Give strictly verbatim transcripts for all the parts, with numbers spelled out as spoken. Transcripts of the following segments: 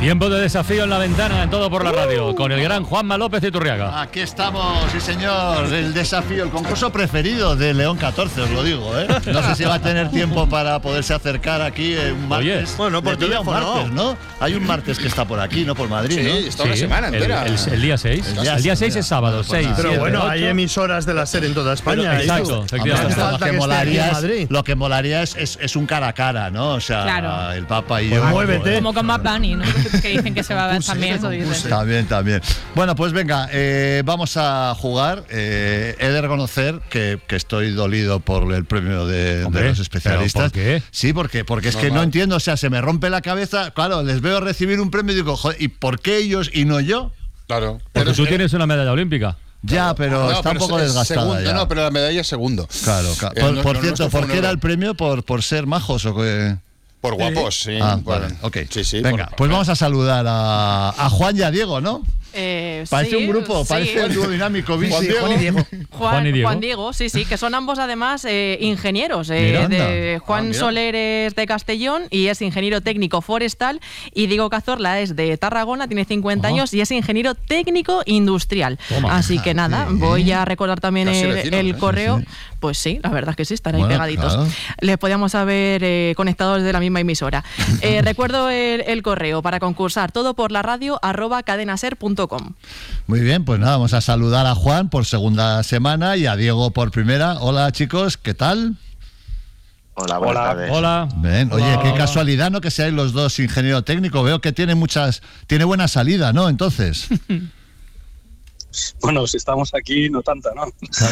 Tiempo de desafío en la ventana, en Todo por la Radio, con el gran Juanma López de Iturriaga. Aquí estamos, sí señor, el desafío, el concurso preferido de León catorce, os lo digo, ¿eh? No sé si va a tener tiempo para poderse acercar aquí eh, un martes. Oye, bueno, por teléfono, martes, ¿no? Hay un martes que está por aquí, ¿no? Por Madrid, sí, ¿no? está una semana entera. El, el, el día seis. El día, el día seis es sábado, pues seis. nada. Pero bueno, ocho. hay emisoras de la SER en toda España. Pero, exacto, efectivamente. Lo que, que molaría esté aquí en es, lo que molaría es, es, es un cara a cara, ¿no? O sea, claro. el Papa y pues yo. muévete. Como con Bad Bunny, ¿no? Que dicen que se va a ver también, eso dicen. También, también. Bueno, pues venga, eh, vamos a jugar. Eh, he de reconocer que, que estoy dolido por el premio de, Hombre, de los especialistas. ¿pero por qué? Sí, porque, porque es No, que no. no entiendo, o sea, se me rompe la cabeza. Claro, les veo recibir un premio y digo, joder, ¿y por qué ellos y no yo? Claro. Porque tú tienes una medalla olímpica. Ya, pero No, está pero un poco es desgastada segundo, ya. No, pero la medalla es segundo. Claro, claro. Eh, Por, no- por no, cierto, nuestro fue ¿por un qué era oro. el premio? ¿Por, por ser majos o qué? Por guapos, sí. Ah, por- vale, ok. Sí, sí. Venga, por- pues vamos a saludar a, a Juan y a Diego, ¿no? Eh, Parece sí, un grupo, sí. parece un dúo dinámico. Sí, Juan, sí, Juan y Diego. Juan, Juan y Diego. Juan Diego, sí, sí, que son ambos además eh, ingenieros. Eh, Mira, anda. de Juan Ah, mira. Soler es de Castellón y es ingeniero técnico forestal, y Diego Cazorla es de Tarragona, tiene cincuenta Ajá. años y es ingeniero técnico industrial. Toma. Así que nada, Sí. voy a recordar también Casi el, vecinos, el ¿eh? correo. Sí, sí. Pues sí, la verdad es que sí, están ahí Bueno, pegaditos. claro. Les podíamos haber eh, conectado desde la misma emisora. Eh, recuerdo el, el correo para concursar, todo por la radio arroba cadenaser punto com. Muy bien, pues nada, vamos a saludar a Juan por segunda semana y a Diego por primera. Hola chicos, ¿qué tal? Hola, buenas tardes. Hola. Bien, oye, Hola. qué casualidad, ¿no? Que seáis los dos ingeniero técnico. Veo que tiene muchas, tiene buena salida, ¿no? Entonces. Bueno, si estamos aquí, no tanta, ¿no?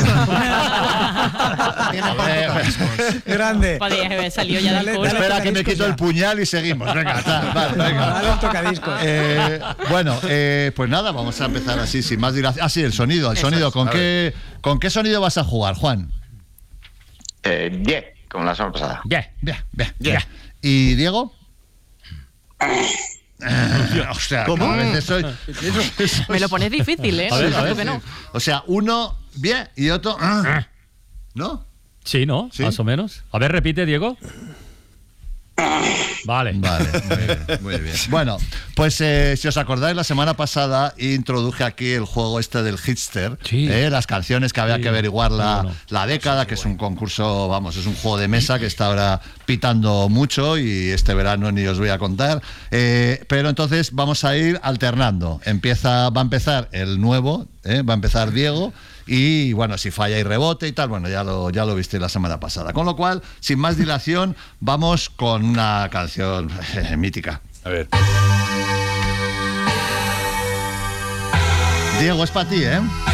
Grande. Podría haber salido ya del Dale, curso. dale. Espera que me tocadiscos quito ya. el puñal y seguimos. Venga, tal, vale, venga. Dale un tocadiscos. Eh, bueno, eh, pues nada, vamos a empezar así, sin más dilación. Ah, sí, el sonido, el Eso sonido. es. ¿Con A qué, ¿Con qué sonido vas a jugar, Juan? Eh, bien, como la semana pasada. Yeah. Bien, bien, bien. ¿Y Diego? O sea, ¿Cómo? a veces soy... Me lo pones difícil, ¿eh? A ver, No, a ver, que no. sí. O sea, uno bien y otro... ah. ¿No? Sí, ¿no? Sí. Más o menos. A ver, repite, Diego. Vale. Vale, muy bien, muy bien. Bueno, pues eh, si os acordáis, la semana pasada introduje aquí el juego este del Hitster, Sí. eh, las canciones que había Sí. que averiguar la, Bueno. la década, que es un concurso, vamos, es un juego de mesa que está ahora pitando mucho y este verano ni os voy a contar. Eh, pero entonces vamos a ir alternando. Empieza, va a empezar el nuevo, eh, va a empezar Diego. Y bueno, si falla y rebote y tal, bueno, ya lo, ya lo viste la semana pasada. Con lo cual, sin más dilación, vamos con una canción eh, mítica. A ver. Diego, es para ti, ¿eh?